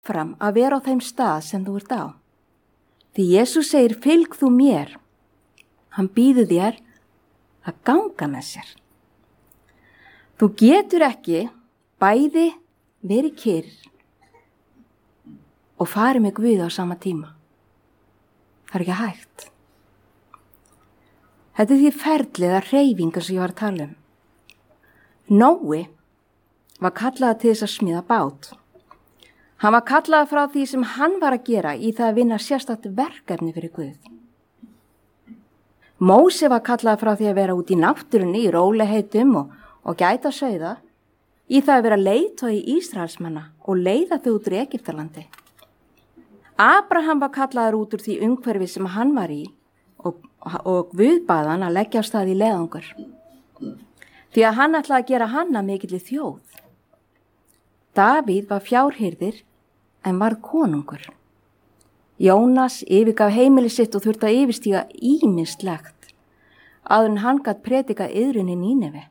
fram að vera á þeim stað sem þú ert á. Því Jesús segir, fylg þú mér. Hann býður þér að ganga með sér. Þú getur ekki bæði verið kyrr og farið með Guð á sama tíma. Það er ekki hægt. Þetta er því ferlið að hreyfinga sem ég var að tala um. Nói var kallaður til þess að smíða bát. Hann var kallaður frá því sem hann var að gera í það að vinna sérstakt verkefni fyrir Guð. Móse var kallaður frá því að vera út í náttúrunni í rólegheitum og gæta sauða, í það að vera leiðtogi Ísraelsmanna og leiða þau út úr Egyptalandi. Abraham var kallaður út úr því umhverfi sem hann var í og Guð bað hann að leggja af stað í leiðangur. Því að hann ætlaði að gera hann að mikilli þjóð. Davíð var fjárhirðir en var konungur. Jónas yfirgaf heimili sitt og þurfti að yfirstíga ýmislegt áður en hann gat predikað iðrun í Nínevi.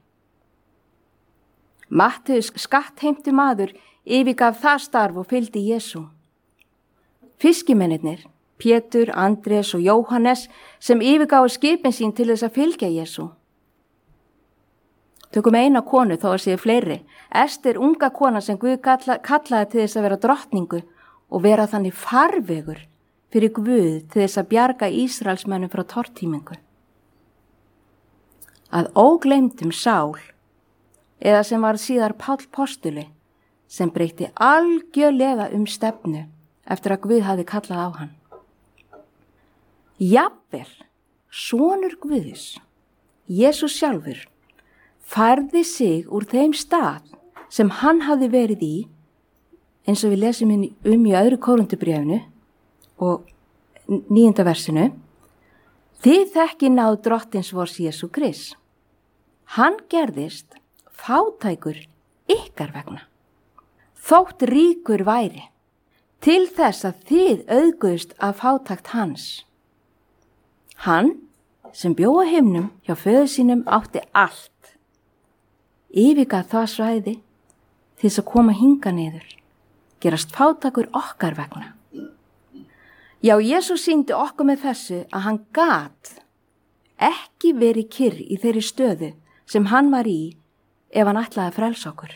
Mattheus skattheimtu maður yfirgaf það starf og fylgdi Jesú. Fiskimennirnir, Pétur, Andrés og Jóhannes sem yfirgáfu skipin sín til þess að fylgja Jesú. Tökum eina konu þó að séu fleiri. Ester, unga kona sem Guð kallaði til þess að vera drottningu og vera þannig farvegur fyrir Guð til þess að bjarga Ísraelsmönnum frá tortímingu. Að ógleymdum Sál, eða sem var síðar Páll postuli, sem breytti algjörlega stefnu eftir að Guð hafði kallað á hann. Jafnvel, sonur Guðs, Jesús sjálfur, færði sig úr þeim stað sem hann hafði verið í, eins og við lesum í 2. Korinthubréfinu og 9. versinu. Þið þekki náð drottins vors Jesú Krist. Hann gerðist fátækur ykkar vegna, þótt ríkur væri, til þess að þið auðguðust af fátækt hans. Hann, sem bjó á himnum hjá föður sínum, átti allt. Yfirgaf það svæði til þess að koma hingað niður, gerast fátækur okkar vegna. Já, Jesús sýndi okkur með þessu að hann gat ekki verið kyrr í þeirri stöðu sem hann var í ef hann ætlaði að frelsa okkur.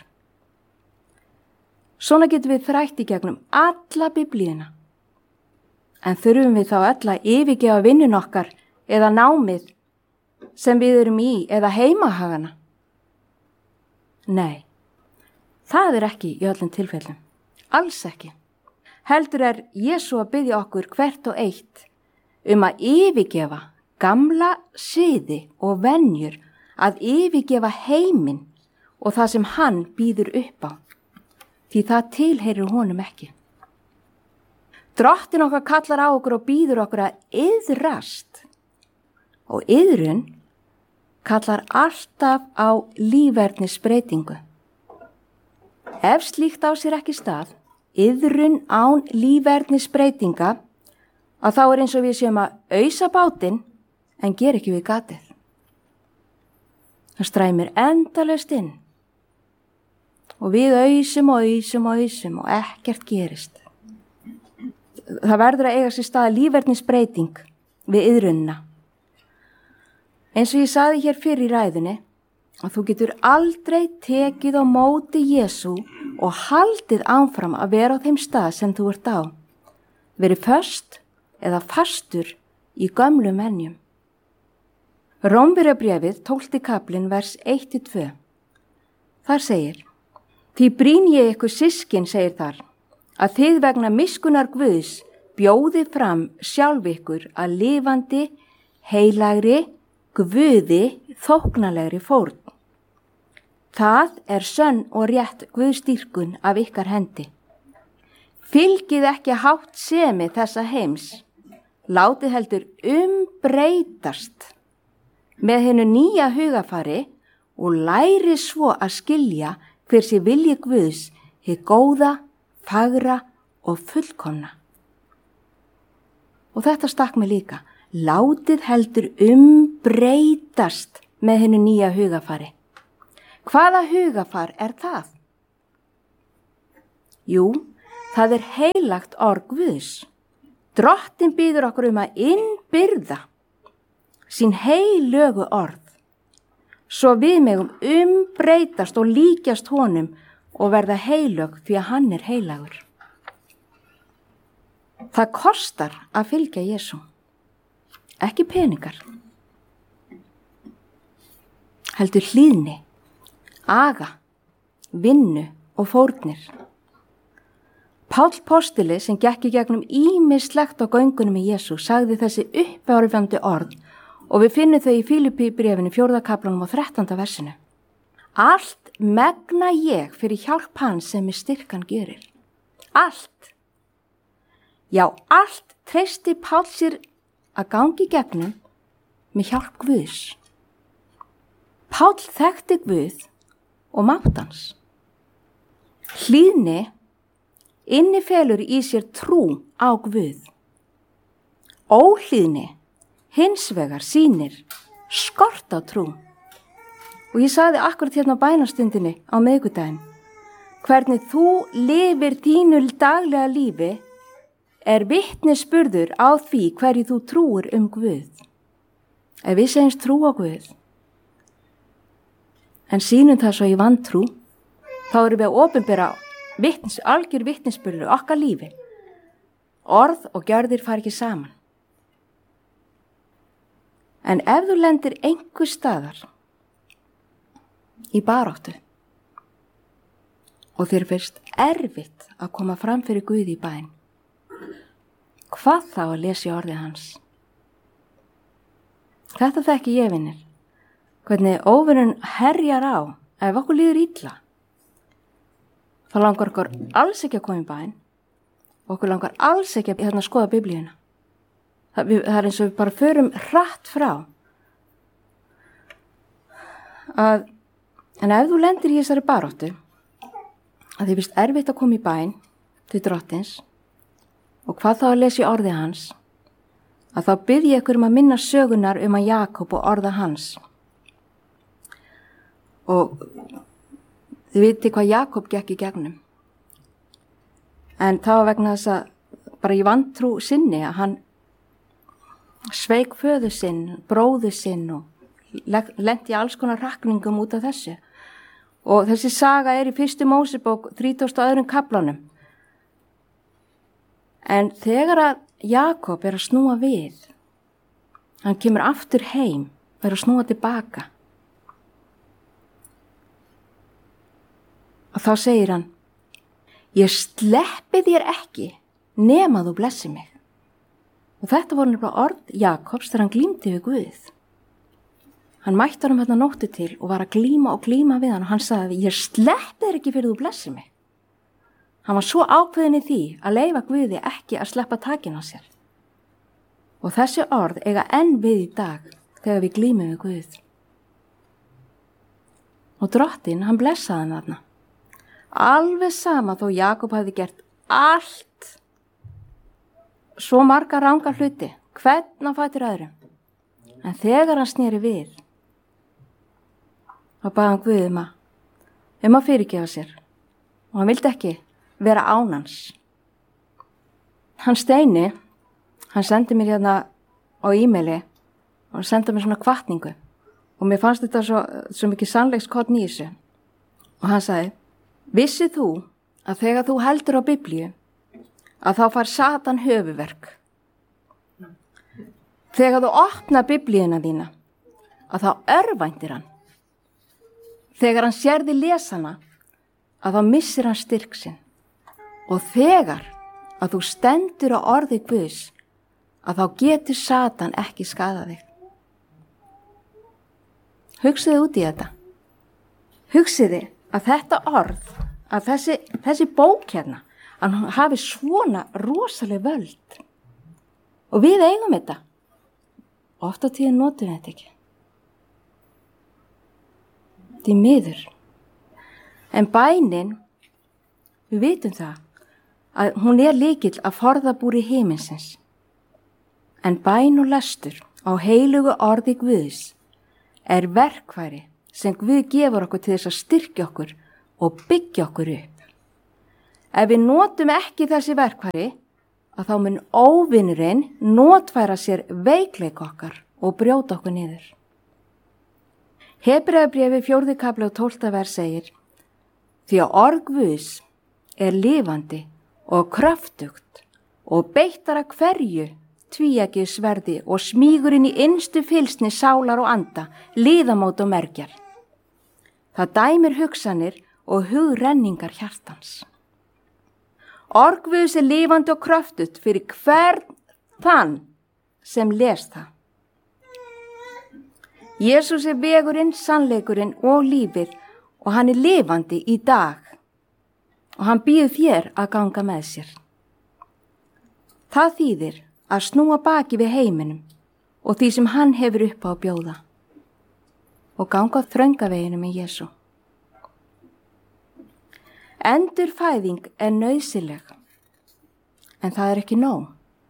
Svona getum við þrætt í gegnum alla biblíuna. En þurfum við þá öll að yfirgefa vinnun okkar eða námið sem við erum í eða heimahagana? Nei, það er ekki í öllum tilfellum. Alls ekki. Heldur er Jesú að biðja okkur hvert og eitt að yfirgefa gamla siði og venjur, að yfirgefa heiminn og það sem hann býður upp á, því það tilheyrir honum ekki. Drottin okkar kallar á okkur og býður okkur að iðrast, og iðrun kallar alltaf á lífverðnisbreytingu. Ef slíkt á sér ekki stað, iðrun án lífverðnisbreytinga, að þá er eins og við séum að ausa bátinn en ger ekki við gatið. Það stræmir endalaust inn og við ausum og ekkert gerist. Það verður að eiga sér stað lífverðnisbreyting við iðrunna. Eins og ég sagði hér fyrr í ræðunni, að þú getur aldrei tekið á móti Jesú og haldið áfram að vera á þeim stað sem þú ert á. Verið föst eða fastur í gömlum venjum. Rómverjabréfið 12. kaflinn vers 1-2. Þar segir: Því brýn ég ykkur systkin, segir þar, að þið vegna miskunnar Guðs bjóði fram sjálf ykkur að lifandi, heilagri, Guði þóknalegri fórn. Það er sönn og rétt Guðsdýrkun af ykkar hendi. Fylgið ekki hátt semi þessa heims, látið heldur breytast með hinu nýja hugafari og læri svo að skilja hver sé vilji Guðs, hið góða, fagra og fullkomna. Og þetta stakk mig líka. Látið heldur breytast með hinu nýja hugafari. Hvaða hugafar er það? Jú, Það er heilagt orð Guðs. Drottinn býður okkur að innbyrða sín heilögu orð, svo við megum umbreytast og líkjast honum og verða heilög því að hann er heilagur. Það kostar að fylgja Jesú, ekki peningar, heldur hlýðni, aga, vinnu og fórnir. Páll postuli sem gekk í gegnum ýmislegt á göngunum í Jesú sagði þessi uppáhrifandi orð og við finnum þau í Fílippi-bréfinu 4. kaflanum og 13. versinu. Allt megna ég fyrir hjálp hans sem mér styrkan gerir. Allt. Já, allt treysti Páll sér að gangi gegnum með hjálp Guðs. Páll þekkti Guð og mátt hans. Hlýðni innifelur í sér trú á Guð. Óhlýðni hins vegar sýnir skort á trú. Og ég sagði akkurat hérna á bænastundinni á miðvikudaginn, hvernig þú lifir þínu daglega lífi er vitnisburður á því hverju þú trúir Guð. Ef við segjumst trú á Guð, en sýnum það svo í vantrú, þá erum við að opinbera algjör vitnisburður okkar lífi. Orð og gjörðir fara ekki saman. En ef þú lendir einhver staðar í baráttu og þér finnst erfitt að koma fram fyrir Guð í bæn, hvað þá að lesa í orði hans? Þetta þekki ég, vinir, hvernig óvinurinn herjar á ef okkur líður illa. Það langar okkur alls ekki að koma í bæn og okkur langar alls ekki að skoða Biblíuna. Það er eins og við bara förum hratt frá. En ef þú lendir í þessari baráttu, að þið finnst erfitt að koma í bæn til Drottins og hvað þá að lesa í orði hans, að þá bið ég ykkur að minna sögunar að Jakob og orða hans. Og þið viti hvað Jakob gekk í gegnum. En það var vegna þess að bara í vantrú sinni að hann sveik föður sinn, bróður sinn og lenti í alls konar hrakningum út af þessu. Og þessi saga er í 1. Mósebók 32. kaflanum. En þegar að Jakob er að snúa við, hann kemur aftur heim, er að snúa tilbaka. Og þá segir hann, ég sleppi þér ekki nema þú blessi mig. Og þetta voru nefnilega orð Jakobs þegar hann glímdi við Guð. Hann mætti honum hérna nóttu til og var að glíma við hann og hann sagði, ég sleppi þér ekki fyrir þú blessi mig. Hann var svo ákveðin í því að leyfa Guði ekki að sleppa takinn á sér. Og þessi orð eiga enn við í dag þegar við glímum við Guð. Og Drottinn, hann blessaði hann þarna. Alveg sama þó Jakob hafði gert allt, svo marga rangar hluti, hvern á fætur öðrum. En þegar hann sneri við, þá bað hann Guð að fyrirgefa sér og hann vildi ekki vera án hans. Hann Steini, hann sendi mér hérna á e-maili og hann sendi mér svona hvatningu og mér fannst þetta svo mikið sannleikskorn í þessu og hann sagði, vissið þú að þegar þú heldur á Biblíu að þá fær Satan höfuverk? Þegar þú opnar Biblíuna þína að þá örvæntir hann. Þegar hann sér þig lesana að þá missir hann styrk sinn. Og þegar að þú stendur á orði Guðs að þá getur Satan ekki skaðað þig. Hugsiði út í þetta. Hugsiði að þetta orð, að þessi bók hérna, að hann hafi svona rosaleg völd. Og við eigum þetta. Oft á tíðin notum við þetta ekki. Því miður. En bænin, við vitum það, að hún er lykill að forðabúri himinsins. En bæn og lestur á heilugu orði Guðs er verkfæri sem Guð gefur okkur til þess að styrkja okkur og byggja okkur upp. Ef við notum ekki þessi verkfæri, að þá mun óvinurinn notfæra sér veikleik okkar og brjóta okkur niður. Hebreabréfi 4. kafli og 12. vers segir: Því að orð Guðs er lifandi og kröftugt og beittar að hverju tvíeggju sverði og smýgur inn í innstu fylsni sálar og anda, liðamót og mergjar. Það dæmir hugsanir og hugrenningar hjartans. Orð Guðs er lifandi og kröftugt fyrir hvern þann sem les það. Jesús er vegurinn, sannleikurinn og lífið og hann er lifandi í dag og hann býður þér að ganga með sér. Það þýðir að snúa baki við heiminum og því sem hann hefur upp á að bjóða og ganga þröngaveginum í Jesú. Endurfæðing er nauðsynleg, en það er ekki nóg.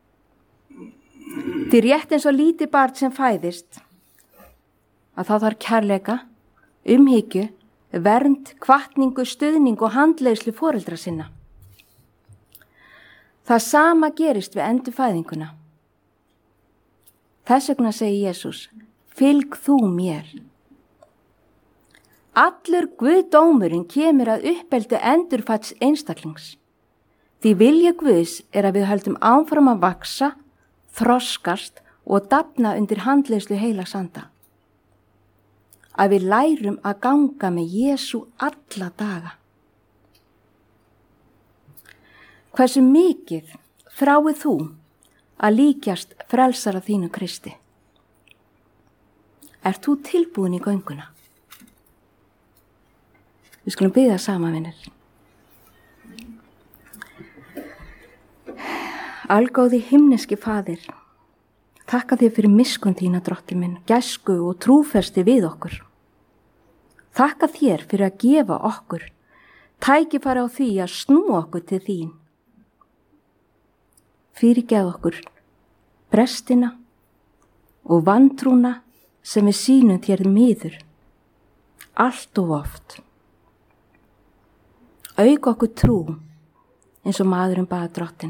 Því rétt eins og lítið barn sem fæðist, að það þarf kærleika, umhyggju, vernd, hvatningu, stuðning og handleiðslu foreldra sinna. Það sama gerist við endurfæðinguna. Þess vegna segir Jesús: fylg þú mér. Allur Guðdómurinn kemur að uppeldi endurfædds einstaklings. Því vilja Guðs er að við höldum áfram að vaksa, þroskast og dafna undir handleiðslu heilags anda. Að við lærum að ganga með Jesú alla daga. Hversu mikið þráir þú að líkjast frelsara þínu Kristi? Ert þú tilbúin í gönguna? Við skulum biðja saman, vinir. Algóði himneski Faðir, þakka þér fyrir miskunn þína, Drottinn minn, gæsku og trúfesti við okkur. Þakka þér fyrir að gefa okkur tækifæri á því að snúa okkur til þín. Fyrirgefðu okkur brestina og vantrúna sem við sýnum þér miður, allt of oft. Auk okkur trú eins og maðurinn bað Drottinn.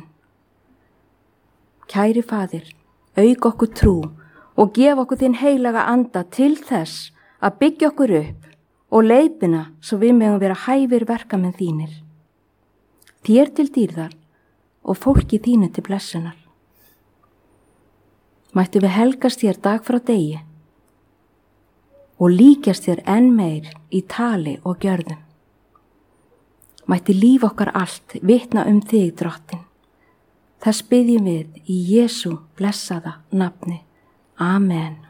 Kæri Faðir, auk okkur trú og gef okkur þinn heilaga anda til þess að byggja okkur upp og leiðbina svo við megum vera hæfir verkamenn þínir. Þér til dýrðar og fólki þínu til blessunar. Mættu við helgast þér dag frá degi og líkjast þér enn meir í tali og gjörðum. Mætti líf okkar allt vitna þig, Drottinn. Þess biðjum við í Jesú blessaða nafni. Amen.